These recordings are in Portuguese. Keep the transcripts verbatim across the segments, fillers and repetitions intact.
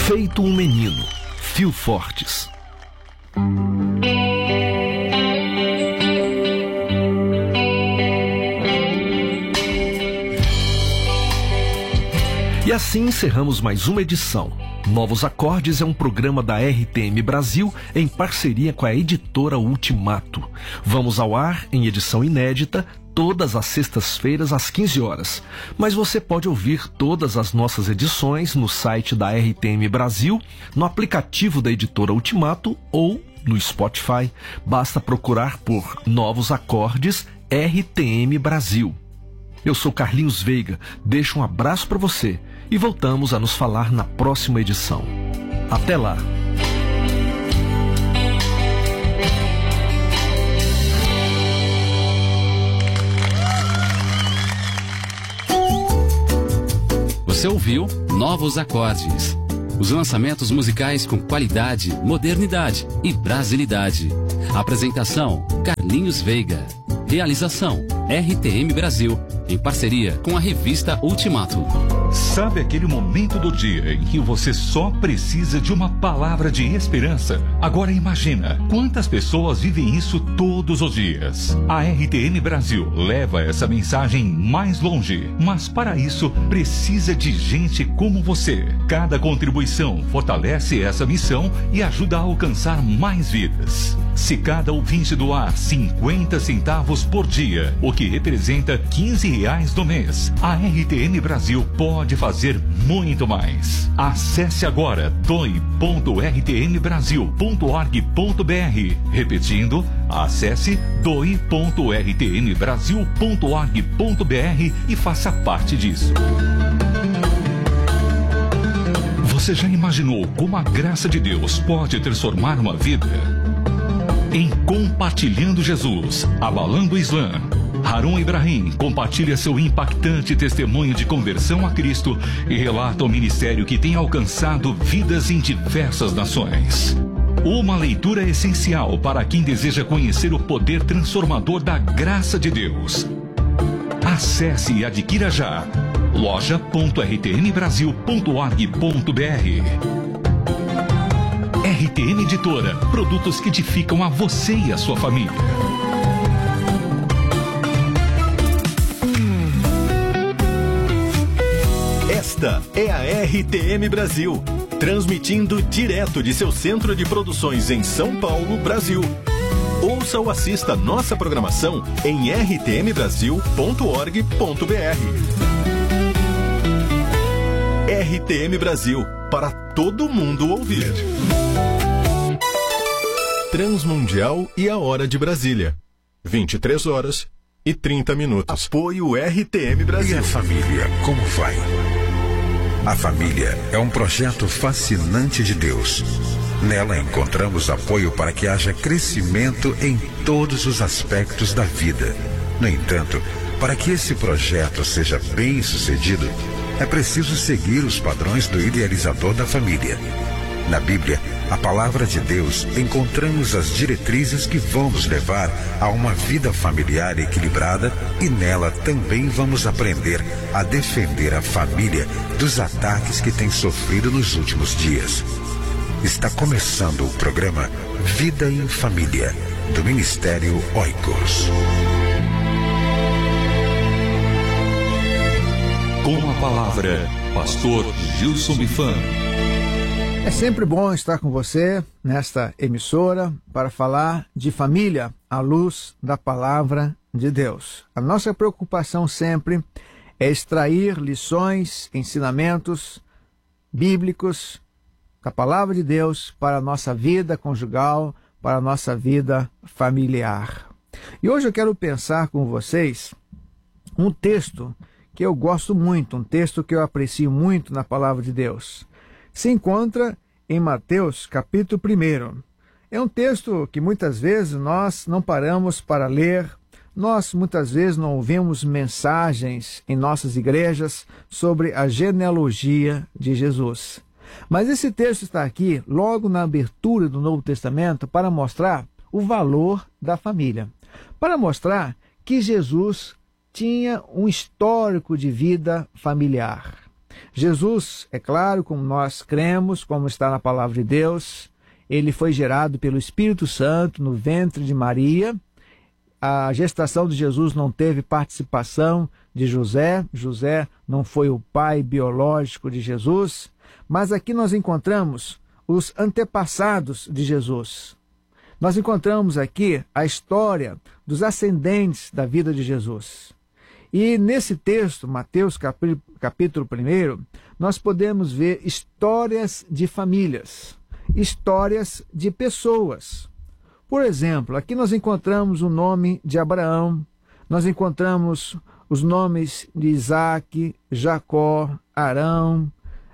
Feito um menino, Fio Fortes. E assim encerramos mais uma edição. Novos Acordes é um programa da R T M Brasil em parceria com a editora Ultimato. Vamos ao ar em edição inédita todas as sextas-feiras às quinze horas. Mas você pode ouvir todas as nossas edições no site da R T M Brasil, no aplicativo da editora Ultimato ou no Spotify. Basta procurar por Novos Acordes R T M Brasil. Eu sou Carlinhos Veiga, deixo um abraço para você e voltamos a nos falar na próxima edição. Até lá! Você ouviu Novos Acordes. Os lançamentos musicais com qualidade, modernidade e brasilidade. Apresentação: Carlinhos Veiga. Realização: R T M Brasil, em parceria com a revista Ultimato. Sabe aquele momento do dia em que você só precisa de uma palavra de esperança? Agora imagina quantas pessoas vivem isso todos os dias. A R T M Brasil leva essa mensagem mais longe, mas para isso precisa de gente como você. Cada contribuição fortalece essa missão e ajuda a alcançar mais vidas. Se cada ouvinte doar cinquenta centavos por dia, o que representa quinze reais no mês, a R T M Brasil pode fazer muito mais. Acesse agora doe ponto r t m brasil ponto org ponto b r. Repetindo, acesse doe ponto r t m brasil ponto org ponto b r e faça parte disso. Você já imaginou como a graça de Deus pode transformar uma vida? Em Compartilhando Jesus, Abalando o Islã, Harun Ibrahim compartilha seu impactante testemunho de conversão a Cristo e relata o ministério que tem alcançado vidas em diversas nações. Uma leitura essencial para quem deseja conhecer o poder transformador da graça de Deus. Acesse e adquira já loja ponto r t m brasil ponto org ponto b r. R T M Editora, produtos que edificam a você e a sua família. Esta é a R T M Brasil, transmitindo direto de seu centro de produções em São Paulo, Brasil. Ouça ou assista nossa programação em r t m brasil ponto org ponto b r. R T M Brasil, para todo mundo ouvir. Transmundial e a Hora de Brasília. vinte e três horas e trinta minutos. Apoio R T M Brasil. E a família, como vai? A família é um projeto fascinante de Deus. Nela encontramos apoio para que haja crescimento em todos os aspectos da vida. No entanto, para que esse projeto seja bem sucedido, é preciso seguir os padrões do idealizador da família. Na Bíblia, a palavra de Deus, encontramos as diretrizes que vão nos levar a uma vida familiar equilibrada e nela também vamos aprender a defender a família dos ataques que tem sofrido nos últimos dias. Está começando o programa Vida em Família, do Ministério Oikos. Com a palavra, Pastor Gilson Bifan. É sempre bom estar com você nesta emissora para falar de família à luz da palavra de Deus. A nossa preocupação sempre é extrair lições, ensinamentos bíblicos da palavra de Deus para a nossa vida conjugal, para a nossa vida familiar. E hoje eu quero pensar com vocês um texto que eu gosto muito, um texto que eu aprecio muito na palavra de Deus. Se encontra em Mateus, capítulo primeiro. É um texto que muitas vezes nós não paramos para ler, nós muitas vezes não ouvimos mensagens em nossas igrejas sobre a genealogia de Jesus. Mas esse texto está aqui logo na abertura do Novo Testamento para mostrar o valor da família, para mostrar que Jesus tinha um histórico de vida familiar. Jesus, é claro, como nós cremos, como está na palavra de Deus, ele foi gerado pelo Espírito Santo no ventre de Maria. A gestação de Jesus não teve participação de José. José não foi o pai biológico de Jesus. Mas aqui nós encontramos os antepassados de Jesus. Nós encontramos aqui a história dos ascendentes da vida de Jesus. E nesse texto, Mateus capítulo um, nós podemos ver histórias de famílias, histórias de pessoas. Por exemplo, aqui nós encontramos o nome de Abraão, nós encontramos os nomes de Isaac, Jacó, Arão,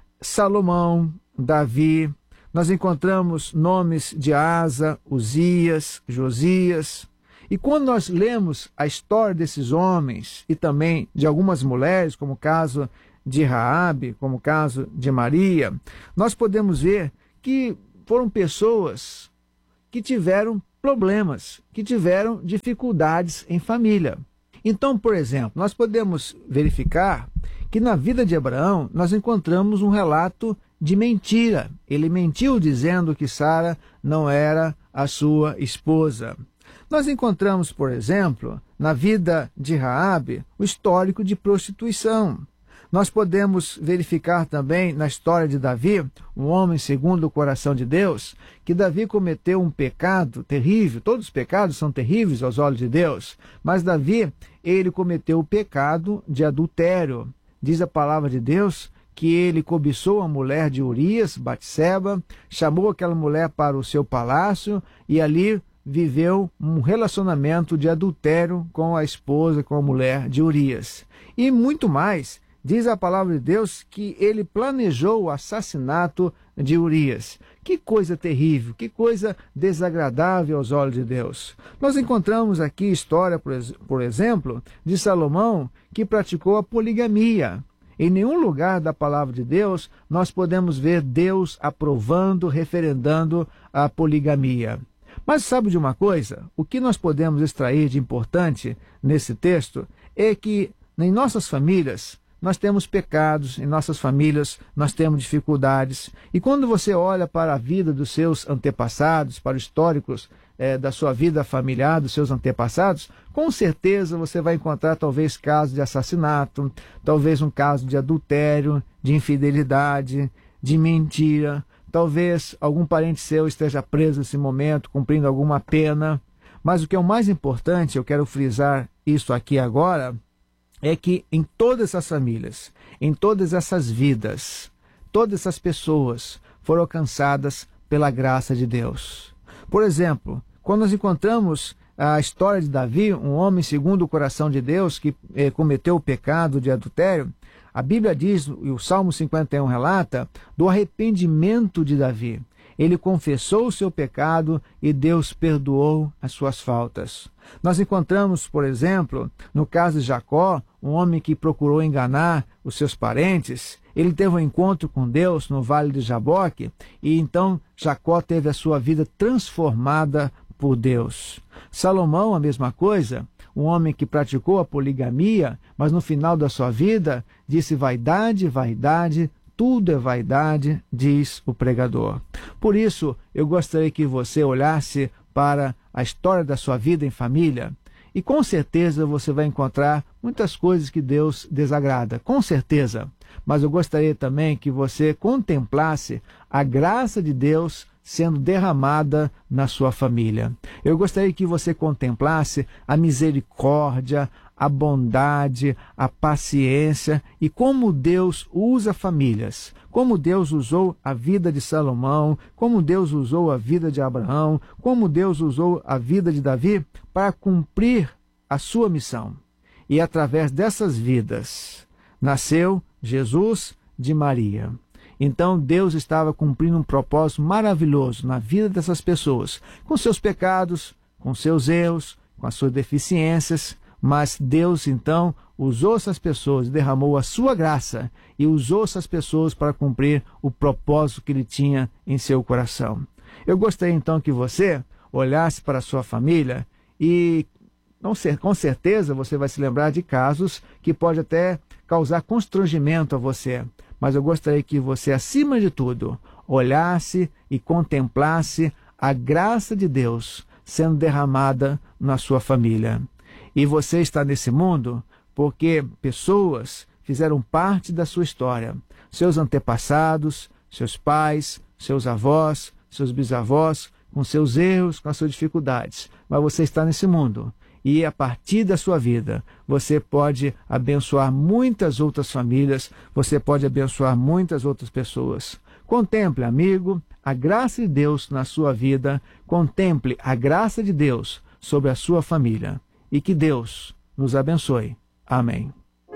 Salomão, Davi. Nós encontramos nomes de Asa, Uzias, Josias. E quando nós lemos a história desses homens e também de algumas mulheres, como o caso de Raabe, como o caso de Maria, nós podemos ver que foram pessoas que tiveram problemas, que tiveram dificuldades em família. Então, por exemplo, nós podemos verificar que na vida de Abraão nós encontramos um relato de mentira. Ele mentiu dizendo que Sara não era a sua esposa. Nós encontramos, por exemplo, na vida de Raabe, o histórico de prostituição. Nós podemos verificar também na história de Davi, um homem segundo o coração de Deus, que Davi cometeu um pecado terrível. Todos os pecados são terríveis aos olhos de Deus, mas Davi, ele cometeu o pecado de adultério. Diz a palavra de Deus que ele cobiçou a mulher de Urias, Batseba, chamou aquela mulher para o seu palácio e ali viveu um relacionamento de adultério com a esposa, com a mulher de Urias. E muito mais, diz a palavra de Deus que ele planejou o assassinato de Urias. Que coisa terrível, que coisa desagradável aos olhos de Deus. Nós encontramos aqui história, por exemplo, de Salomão, que praticou a poligamia. Em nenhum lugar da palavra de Deus nós podemos ver Deus aprovando, referendando a poligamia. Mas sabe de uma coisa? O que nós podemos extrair de importante nesse texto é que em nossas famílias nós temos pecados, em nossas famílias nós temos dificuldades. E quando você olha para a vida dos seus antepassados, para os históricos é, da sua vida familiar, dos seus antepassados, com certeza você vai encontrar talvez casos de assassinato, talvez um caso de adultério, de infidelidade, de mentira. Talvez algum parente seu esteja preso nesse momento, cumprindo alguma pena. Mas o que é o mais importante, eu quero frisar isso aqui agora, é que em todas essas famílias, em todas essas vidas, todas essas pessoas foram alcançadas pela graça de Deus. Por exemplo, quando nós encontramos a história de Davi, um homem segundo o coração de Deus, que eh, cometeu o pecado de adultério, a Bíblia diz, e o Salmo cinquenta e um relata, do arrependimento de Davi. Ele confessou o seu pecado e Deus perdoou as suas faltas. Nós encontramos, por exemplo, no caso de Jacó, um homem que procurou enganar os seus parentes. Ele teve um encontro com Deus no Vale de Jaboque e então Jacó teve a sua vida transformada por Deus. Salomão, a mesma coisa, um homem que praticou a poligamia, mas no final da sua vida disse vaidade, vaidade, tudo é vaidade, diz o pregador. Por isso, eu gostaria que você olhasse para a história da sua vida em família e com certeza você vai encontrar muitas coisas que Deus desagrada, com certeza. Mas eu gostaria também que você contemplasse a graça de Deus sendo derramada na sua família. Eu gostaria que você contemplasse a misericórdia, a bondade, a paciência e como Deus usa famílias, como Deus usou a vida de Salomão, como Deus usou a vida de Abraão, como Deus usou a vida de Davi para cumprir a sua missão. E através dessas vidas nasceu Jesus de Maria. Então Deus estava cumprindo um propósito maravilhoso na vida dessas pessoas, com seus pecados, com seus erros, com as suas deficiências, mas Deus então usou essas pessoas, derramou a sua graça e usou essas pessoas para cumprir o propósito que ele tinha em seu coração. Eu gostaria então que você olhasse para a sua família e não ser, com certeza você vai se lembrar de casos que pode até causar constrangimento a você. mas eu gostaria que você, acima de tudo, olhasse e contemplasse a graça de Deus sendo derramada na sua família. E você está nesse mundo porque pessoas fizeram parte da sua história. Seus antepassados, seus pais, seus avós, seus bisavós, com seus erros, com as suas dificuldades. Mas você está nesse mundo. E a partir da sua vida, você pode abençoar muitas outras famílias, você pode abençoar muitas outras pessoas. Contemple, amigo, a graça de Deus na sua vida, contemple a graça de Deus sobre a sua família. E que Deus nos abençoe. Amém.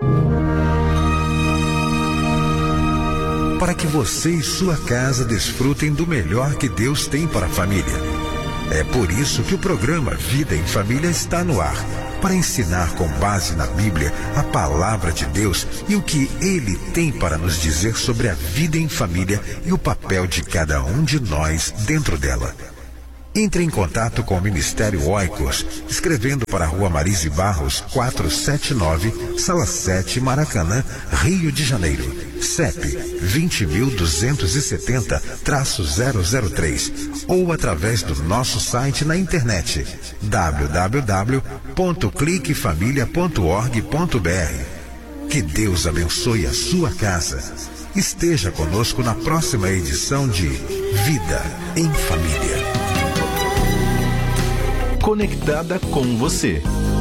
Para que você e sua casa desfrutem do melhor que Deus tem para a família. É por isso que o programa Vida em Família está no ar, para ensinar com base na Bíblia a palavra de Deus e o que Ele tem para nos dizer sobre a vida em família e o papel de cada um de nós dentro dela. Entre em contato com o Ministério Oikos, escrevendo para a Rua Marise Barros, quatrocentos e setenta e nove, Sala sete, Maracanã, Rio de Janeiro. C E P vinte mil duzentos e setenta, zero zero três, ou através do nosso site na internet w w w ponto clique família ponto org ponto b r. Que Deus abençoe a sua casa. Esteja conosco na próxima edição de Vida em Família. Conectada com você.